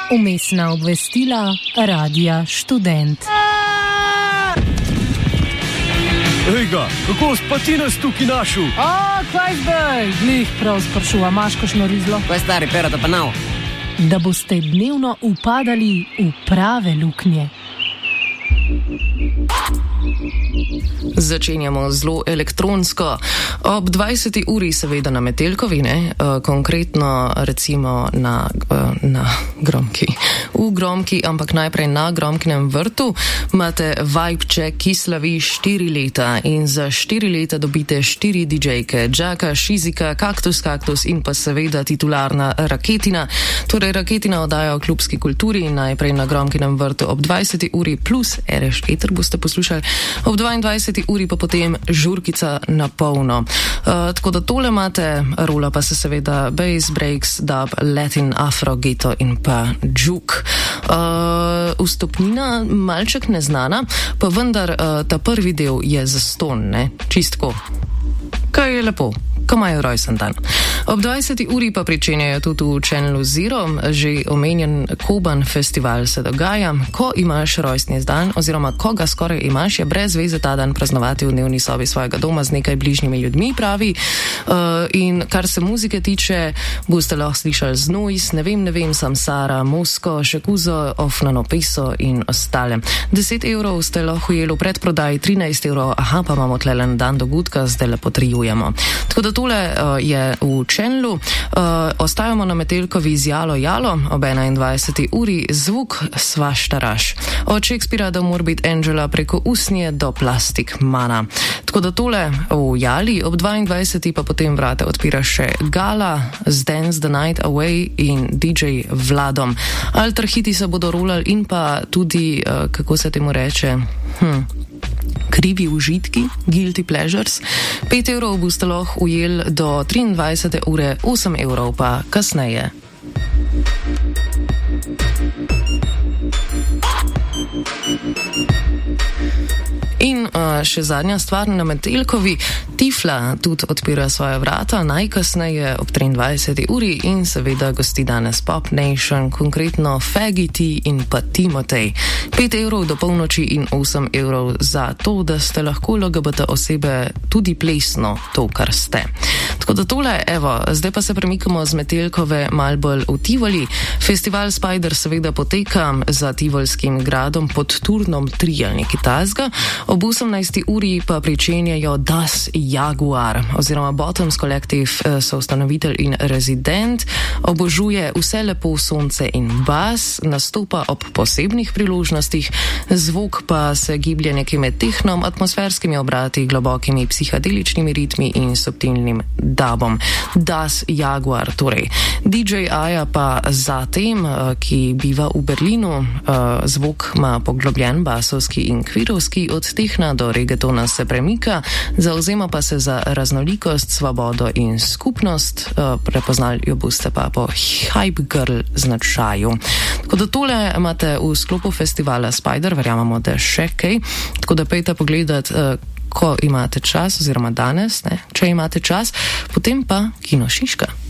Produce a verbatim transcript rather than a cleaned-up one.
Vmesna obvestila Radia Študent. Ejga, kako spati nas tukaj našel? O, kaj zdaj? Glih prav sprašuva, imaš kakšno rizlo? Kaj stari, perata pa nav? Da boste dnevno upadali v prave luknje. Začenjamo zelo elektronsko. Ob dvajseti uri seveda na Metelkovi, ne? Konkretno recimo na, na Gromki. V Gromki, ampak najprej na Gromkinem vrtu imate Vibe Check, ki slavi štiri leta in za štiri leta dobite štiri didžejke. Džaka, Šizika, Kaktus, Kaktus in pa seveda titularna Raketina. Torej Raketina oddaja o klubski kulturi najprej na Gromkinem vrtu ob dvajseti uri plus Ereš Eter boste poslušali. Ob dvaindvajseti uri pa potem žurkica na polno. Uh, tako da tole imate, rola pa se seveda bass, breaks, dub, latin, afro, ghetto in pa juke. Uh, vstopnina malček neznana, pa vendar uh, ta prvi del je zastonj, ne? Čistko. Kaj je lepo? Ko imajo rojsten dan. Ob dvajseti uri pa pričenjajo tudi v Channelu Zero, že omenjen Koban festival se dogaja. Ko imaš rojstni dan, oziroma ko ga skoraj imaš, je brez veze ta dan praznovati v dnevni sobi svojega doma z nekaj bližnjimi ljudmi, pravi. Uh, in kar se muzike tiče, boste lahko slišali Znojs, ne vem, ne vem, Samsara, Mosko, Šekuzo, Ofnano Peso in ostale. deset evrov ste lahko ujeli v predprodaji, trinajst evrov, aha, pa imamo tlelen dan dogodka, zdaj le potrjujemo. Tako da tole uh, je v Channelu. Uh, ostajamo na Metelkovi z Jalo Jalo ob enaindvajseti uri, zvuk Svaštaraš. Od Shakespearea do Morbid Angela preko Usnje do Plastic Mana. Tako da tole v Jali, ob dvaindvajseti pa potem vrate odpira še Gala z Dance the Night Away in D J Vladom. Alter hiti se bodo rolali in pa tudi, uh, kako se temu reče, hm, krivi užitki, guilty pleasures. pet evrov boste lahko ujeli do triindvajsete ure, osem evrov pa kasneje. In uh, še zadnja stvar na Metelkovi, Tifla tudi odpira svoje vrata, najkasneje ob triindvajseti uri in seveda gosti danes Pop Nation, konkretno Fagity in pa Timotej. pet evrov do polnoči in osem evrov za to, da ste lahko L G B T osebe tudi plesno to, kar ste. Tako da tole, evo, zdaj pa se premikamo z Metelkove mal bolj v Tivoli. Festival Spider seveda poteka za Tivolskim gradom pod turnom tri ali nekaj tazga. Ob osemnajsti uri pa pričenjajo Das Jaguar, oziroma Bottoms Collective, so ustanovitelj in rezident, obožuje vse lepo, sonce in bas, nastopa ob posebnih priložnostih, zvok pa se giblje nekaj med tehnom, atmosferskimi obrati, globokimi psihadeličnimi ritmi in subtilnim dubom. Das Jaguar, torej. D J Aja pa zatem, ki biva v Berlinu, zvok ima poglobljen basovski in kvirovski, od tehna do reggaetona se premika, zauzema pa se za raznolikost, svobodo in skupnost, prepoznali jo boste pa po Hype Girl značaju. Tako da tole imate v sklopu festivala Spider, verjamemo, da še kaj, tako da pejte pogledat, ko imate čas, oziroma danes, ne, če imate čas, potem pa Kino Šiška.